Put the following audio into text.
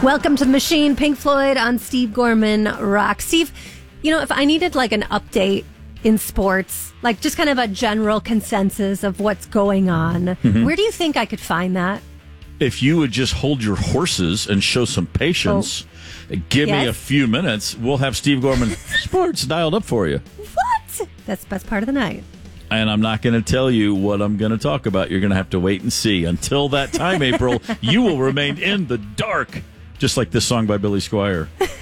Welcome to the Machine, Pink Floyd on Steve Gorman Rock. Steve, if I needed like an update in sports, like just kind of a general consensus of what's going on, where do you think I could find that? If you would just hold your horses and show some patience, give me a few minutes, we'll have Steve Gorman Sports dialed up for you. What? That's the best part of the night. And I'm not going to tell you what I'm going to talk about. You're going to have to wait and see. Until that time, April, you will remain in the dark, just like this song by Billy Squier.